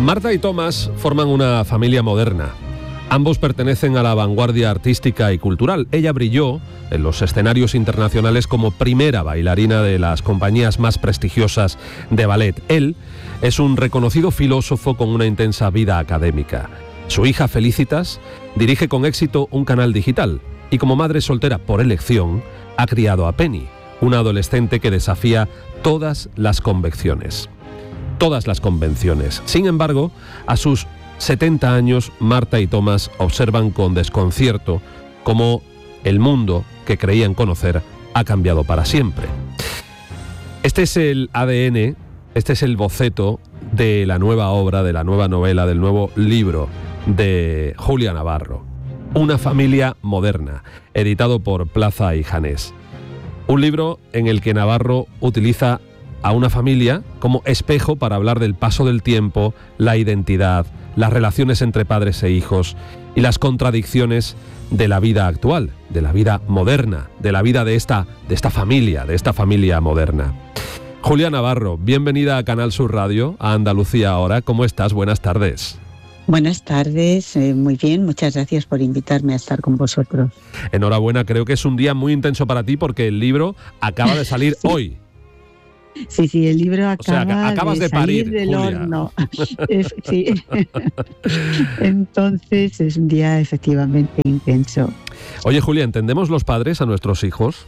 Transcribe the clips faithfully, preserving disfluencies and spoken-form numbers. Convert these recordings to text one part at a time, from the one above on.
Marta y Tomás forman una familia moderna. Ambos pertenecen a la vanguardia artística y cultural. Ella brilló en los escenarios internacionales como primera bailarina de las compañías más prestigiosas de ballet. Él es un reconocido filósofo con una intensa vida académica. Su hija Felicitas dirige con éxito un canal digital y como madre soltera por elección ha criado a Penny, una adolescente que desafía todas las convenciones. Todas las convenciones. Sin embargo, a sus setenta años, Marta y Tomás observan con desconcierto cómo el mundo que creían conocer ha cambiado para siempre. Este es el A D N, este es el boceto de la nueva obra, de la nueva novela, del nuevo libro de Julia Navarro. Una familia moderna, editado por Plaza y Janés. Un libro en el que Navarro utiliza a una familia como espejo para hablar del paso del tiempo, la identidad, las relaciones entre padres e hijos y las contradicciones de la vida actual, de la vida moderna, de la vida de esta, de esta familia, de esta familia moderna. Julia Navarro, bienvenida a Canal Sur Radio, a Andalucía Ahora. ¿Cómo estás? Buenas tardes. Buenas tardes, eh, muy bien, muchas gracias por invitarme a estar con vosotros. Enhorabuena, creo que es un día muy intenso para ti porque el libro acaba de salir sí. hoy. Sí, sí, el libro acaba o sea, acabas de, de salir parir, del Julia. horno. Sí. Entonces es un día efectivamente intenso. Oye, Julia, ¿entendemos los padres a nuestros hijos?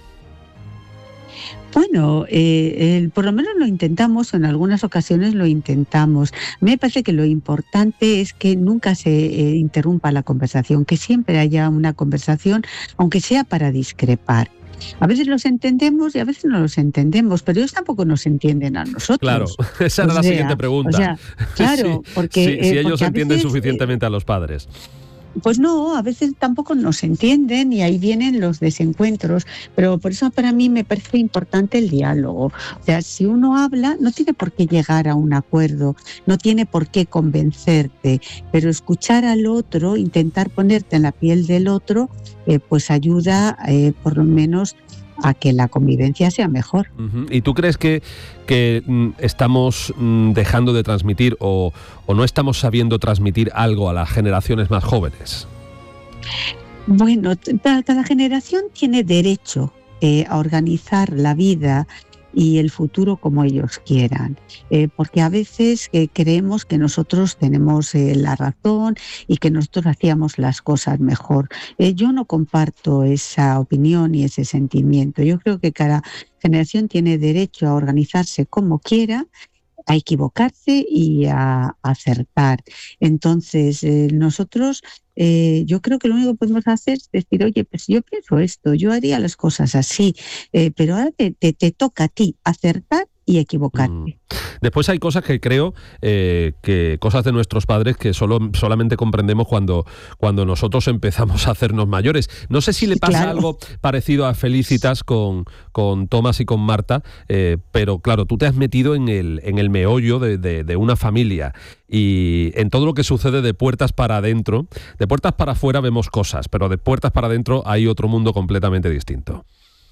Bueno, eh, el, por lo menos lo intentamos, en algunas ocasiones lo intentamos. A mí me parece que lo importante es que nunca se eh, interrumpa la conversación, que siempre haya una conversación, aunque sea para discrepar. A veces los entendemos y a veces no los entendemos, pero ellos tampoco nos entienden a nosotros. Claro, esa era o la sea, siguiente pregunta. O sea, claro, sí, porque... Sí, eh, si porque ellos entienden veces, suficientemente eh, a los padres. Pues no, a veces tampoco nos entienden y ahí vienen los desencuentros, pero por eso para mí me parece importante el diálogo. O sea, si uno habla, no tiene por qué llegar a un acuerdo, no tiene por qué convencerte, pero escuchar al otro, intentar ponerte en la piel del otro, eh, pues ayuda eh, por lo menos a que la convivencia sea mejor. Uh-huh. ¿Y tú crees que, que mm, estamos mm, dejando de transmitir o, o no estamos sabiendo transmitir algo a las generaciones más jóvenes? Bueno, cada generación tiene derecho eh, a organizar la vida y el futuro como ellos quieran, eh, porque a veces eh, creemos que nosotros tenemos eh, la razón y que nosotros hacíamos las cosas mejor. Eh, yo no comparto esa opinión y ese sentimiento. Yo creo que cada generación tiene derecho a organizarse como quiera, a equivocarse y a acertar. Entonces, eh, nosotros, eh, yo creo que lo único que podemos hacer es decir, oye, pues yo pienso esto, yo haría las cosas así, eh, pero ahora te, te, te toca a ti acertar y equivocarte. Mm. Después hay cosas que creo eh, que cosas de nuestros padres que solo solamente comprendemos cuando, cuando nosotros empezamos a hacernos mayores. No sé si le pasa claro. algo parecido a Felicitas con, con Tomás y con Marta, eh, pero claro, tú te has metido en el, en el meollo de, de, de una familia y en todo lo que sucede de puertas para adentro. De puertas para afuera vemos cosas, pero de puertas para adentro hay otro mundo completamente distinto.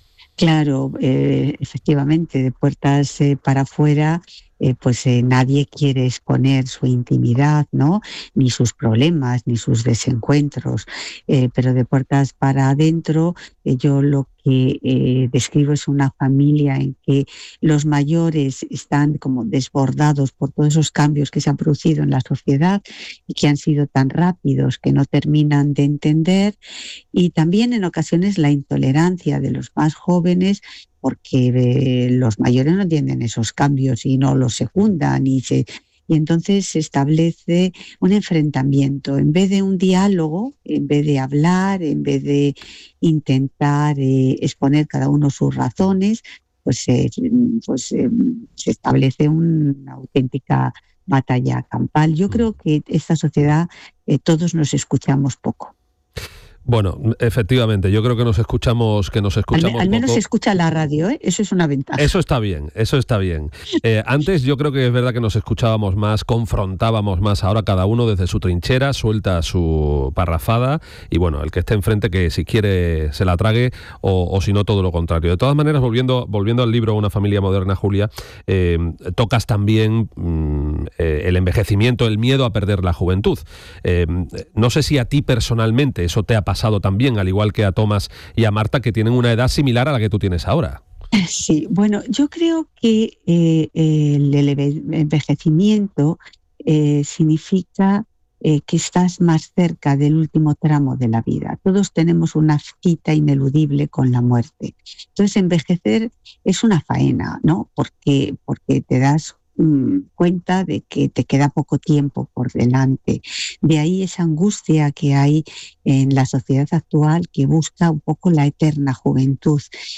Claro, eh, efectivamente, de puertas eh, para afuera, eh, pues eh, nadie quiere exponer su intimidad, ¿no? Ni sus problemas, ni sus desencuentros, eh, pero de puertas para adentro, eh, yo lo que eh, describo es una familia en que los mayores están como desbordados por todos esos cambios que se han producido en la sociedad y que han sido tan rápidos que no terminan de entender, y también en ocasiones la intolerancia de los más jóvenes, porque eh, los mayores no entienden esos cambios y no los secundan y se... Y entonces se establece un enfrentamiento, en vez de un diálogo, en vez de hablar, en vez de intentar eh, exponer cada uno sus razones, pues, eh, pues eh, se establece una auténtica batalla campal. Yo creo que esta sociedad eh, todos nos escuchamos poco. Bueno, efectivamente, yo creo que nos escuchamos, que nos escuchamos Al, al menos poco. se escucha la radio, ¿eh? Eso es una ventaja. Eso está bien, eso está bien. Eh, antes yo creo que es verdad que nos escuchábamos más, confrontábamos más. Ahora cada uno desde su trinchera suelta su parrafada y bueno, el que esté enfrente que si quiere se la trague o, o si no todo lo contrario. De todas maneras, volviendo, volviendo al libro Una familia moderna, Julia, eh, tocas también mmm, eh, el envejecimiento, el miedo a perder la juventud. Eh, no sé si a ti personalmente eso te ha pasado también, al igual que a Tomás y a Marta, que tienen una edad similar a la que tú tienes ahora. Sí, bueno, yo creo que eh, el, el envejecimiento eh, significa eh, que estás más cerca del último tramo de la vida. Todos tenemos una cita ineludible con la muerte. Entonces, envejecer es una faena, ¿no? Porque, porque te das cuenta de que te queda poco tiempo por delante. De ahí esa angustia que hay en la sociedad actual, que busca un poco la eterna juventud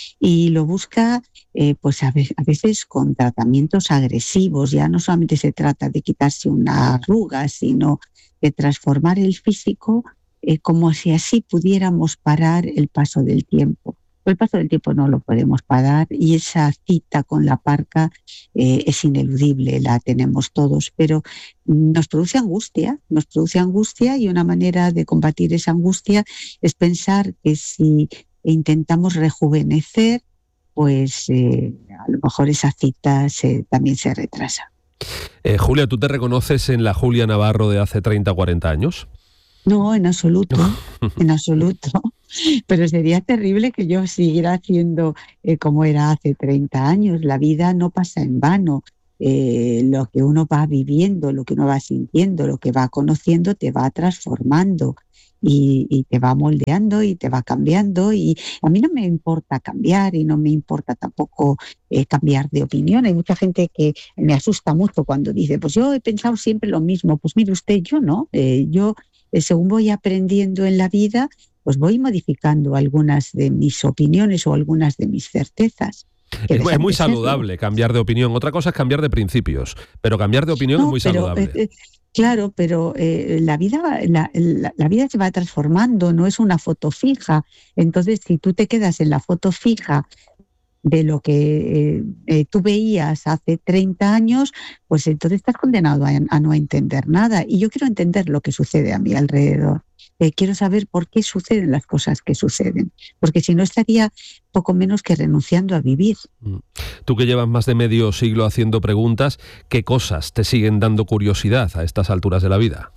y lo busca eh, pues a, ve- a veces con tratamientos agresivos. Ya no solamente se trata de quitarse una arruga, sino de transformar el físico eh, como si así pudiéramos parar el paso del tiempo. El paso del tiempo no lo podemos parar y esa cita con la parca eh, es ineludible, la tenemos todos, pero nos produce angustia, nos produce angustia y una manera de combatir esa angustia es pensar que si intentamos rejuvenecer, pues eh, a lo mejor esa cita se, también se retrasa. Eh, Julia, ¿tú te reconoces en la Julia Navarro de hace treinta o cuarenta años? No, en absoluto, en absoluto. Pero sería terrible que yo siguiera haciendo eh, como era hace treinta años. La vida no pasa en vano. Eh, lo que uno va viviendo, lo que uno va sintiendo, lo que va conociendo, te va transformando y, y te va moldeando y te va cambiando. Y a mí no me importa cambiar y no me importa tampoco eh, cambiar de opinión. Hay mucha gente que me asusta mucho cuando dice, pues yo he pensado siempre lo mismo. Pues mire usted, yo no. Eh, yo, eh, según voy aprendiendo en la vida, pues voy modificando algunas de mis opiniones o algunas de mis certezas. Es, es muy saludable cambiar de opinión. Otra cosa es cambiar de principios, pero cambiar de opinión no, es muy pero, saludable. Eh, claro, pero eh, la vida, la, la, la vida se va transformando, no es una foto fija. Entonces, si tú te quedas en la foto fija de lo que eh, eh, tú veías hace treinta años, pues entonces estás condenado a, a no entender nada. Y yo quiero entender lo que sucede a mi alrededor. Eh, quiero saber por qué suceden las cosas que suceden, porque si no estaría poco menos que renunciando a vivir. Tú que llevas más de medio siglo haciendo preguntas, ¿qué cosas te siguen dando curiosidad a estas alturas de la vida?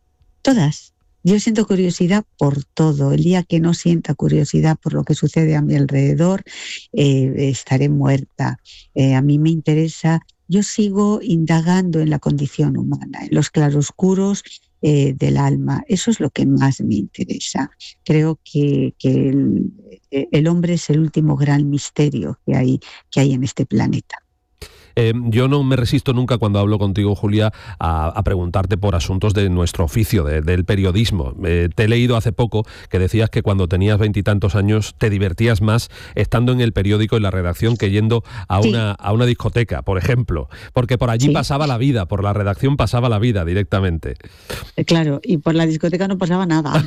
Todas. Yo siento curiosidad por todo. El día que no sienta curiosidad por lo que sucede a mi alrededor, eh, estaré muerta. Eh, a mí me interesa, yo sigo indagando en la condición humana, en los claroscuros eh, del alma. Eso es lo que más me interesa. Creo que, que el, el hombre es el último gran misterio que hay, que hay en este planeta. Eh, yo no me resisto nunca cuando hablo contigo, Julia, a, a preguntarte por asuntos de nuestro oficio, de, del periodismo. Eh, te he leído hace poco que decías que cuando tenías veintitantos años te divertías más estando en el periódico, en la redacción, que yendo a una, sí. a una discoteca, por ejemplo, porque por allí sí. pasaba la vida, por la redacción pasaba la vida directamente. Claro, y por la discoteca no pasaba nada.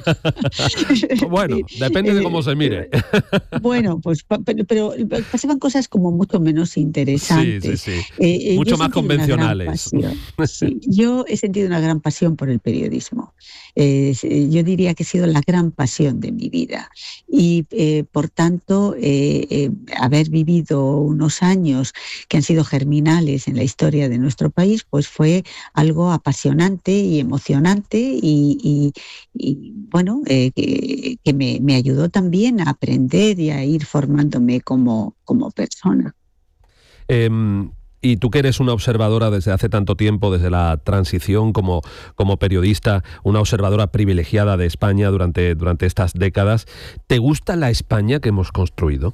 Bueno, depende de cómo se mire. Bueno, pues pero, pero pasaban cosas como mucho menos interesantes. Sí, sí, sí. Eh, eh, Mucho más convencionales. Sí, yo he sentido una gran pasión por el periodismo. Eh, yo diría que ha sido la gran pasión de mi vida. Y eh, por tanto, eh, eh, haber vivido unos años que han sido germinales en la historia de nuestro país, pues fue algo apasionante y emocionante y, y, y bueno, eh, que, que me, me ayudó también a aprender y a ir formándome como, como persona. Eh, y tú que eres una observadora desde hace tanto tiempo, desde la transición como, como periodista, una observadora privilegiada de España durante, durante estas décadas, ¿te gusta la España que hemos construido?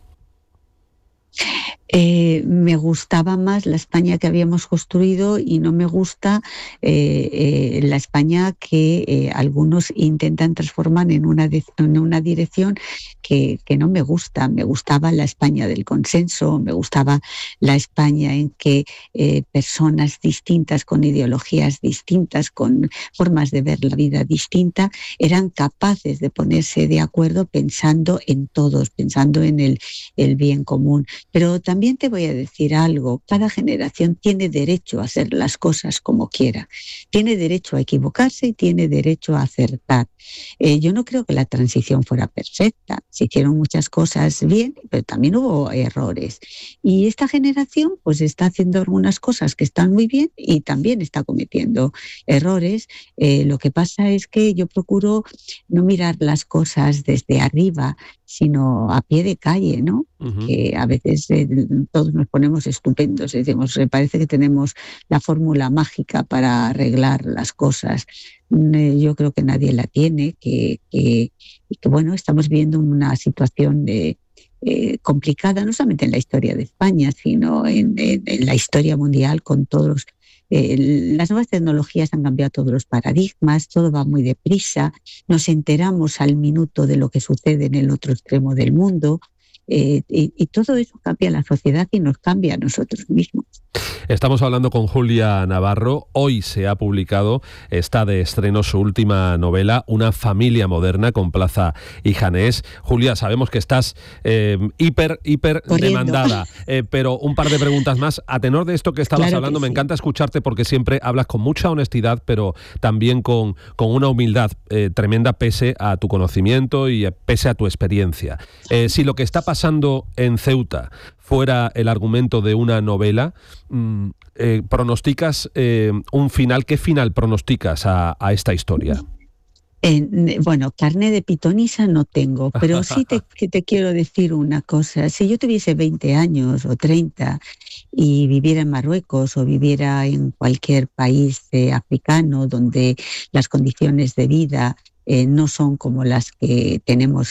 Eh, me gustaba más la España que habíamos construido y no me gusta eh, eh, la España que eh, algunos intentan transformar en una, de, en una dirección que, que no me gusta. Me gustaba la España del consenso, me gustaba la España en que eh, personas distintas, con ideologías distintas, con formas de ver la vida distinta, eran capaces de ponerse de acuerdo pensando en todos, pensando en el, el bien común. Pero también también te voy a decir algo, cada generación tiene derecho a hacer las cosas como quiera, tiene derecho a equivocarse y tiene derecho a acertar. Eh, yo no creo que la transición fuera perfecta, se hicieron muchas cosas bien, pero también hubo errores. Y esta generación pues está haciendo algunas cosas que están muy bien y también está cometiendo errores. Eh, lo que pasa es que yo procuro no mirar las cosas desde arriba, sino a pie de calle, ¿no? Uh-huh. Que a veces eh, todos nos ponemos estupendos, decimos, parece que tenemos la fórmula mágica para arreglar las cosas. Eh, yo creo que nadie la tiene, que, que, y que bueno, estamos viendo una situación de, eh, complicada, no solamente en la historia de España, sino en, en, en la historia mundial con todos los Eh, las nuevas tecnologías han cambiado todos los paradigmas, todo va muy deprisa, nos enteramos al minuto de lo que sucede en el otro extremo del mundo, eh, y, y todo eso cambia la sociedad y nos cambia a nosotros mismos. Estamos hablando con Julia Navarro. Hoy se ha publicado, está de estreno su última novela, Una familia moderna, con Plaza y Janés. Julia, sabemos que estás eh, hiper, hiper Corriendo. demandada, eh, pero un par de preguntas más. A tenor de esto que estabas claro hablando, que sí. Me encanta escucharte porque siempre hablas con mucha honestidad, pero también con, con una humildad eh, tremenda pese a tu conocimiento y pese a tu experiencia. Eh, si lo que está pasando en Ceuta fuera el argumento de una novela, eh, ¿pronosticas eh, un final? ¿Qué final pronosticas a, a esta historia? Eh, bueno, carne de pitonisa no tengo, pero sí te, que te quiero decir una cosa. Si yo tuviese veinte años o treinta y viviera en Marruecos o viviera en cualquier país eh, africano donde las condiciones de vida eh, no son como las que tenemos